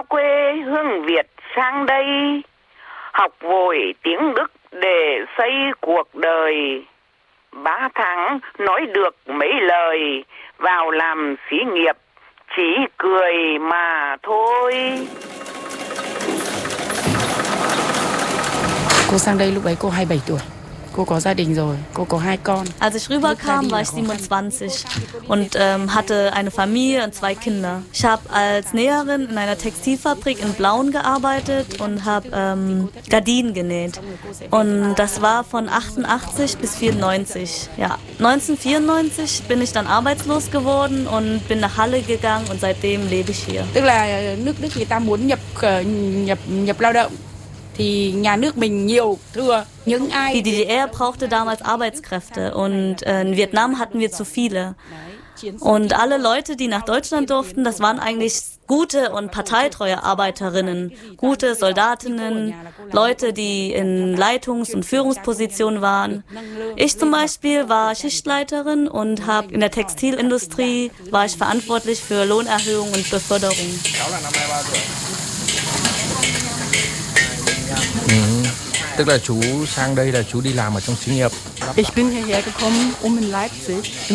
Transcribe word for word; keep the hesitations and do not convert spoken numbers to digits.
xa quê hương Việt sang đây, học vội tiếng Đức để xây cuộc đời. Ba tháng nói được mấy lời, vào làm xí nghiệp chỉ cười mà thôi. Cô sang đây lúc ấy cô hai mươi bảy tuổi. Cô có gia đình rồi, cô có hai con. Als ich rüberkam, war ich siebenundzwanzig und ähm, hatte eine Familie und zwei Kinder. Ich habe als Näherin in einer Textilfabrik in Blauen gearbeitet und habe ähm, Gardinen genäht. Und das war von achtundachtzig bis vierundneunzig. Ja, neunzehnhundertvierundneunzig bin ich dann arbeitslos geworden und bin nach Halle gegangen und seitdem lebe ich hier. Tức là nước Đức người ta muốn nhập nhập nhập lao động. Die D D R brauchte damals Arbeitskräfte und in Vietnam hatten wir zu viele. Und alle Leute, die nach Deutschland durften, das waren eigentlich gute und parteitreue Arbeiterinnen, gute Soldatinnen, Leute, die in Leitungs- und Führungspositionen waren. Ich zum Beispiel war Schichtleiterin und habe in der Textilindustrie war ich verantwortlich für Lohnerhöhung und Beförderung. Tức là chú sang đây là chú đi làm ở trong xí nghiệp. Ich bin hierher gekommen, um in Leipzig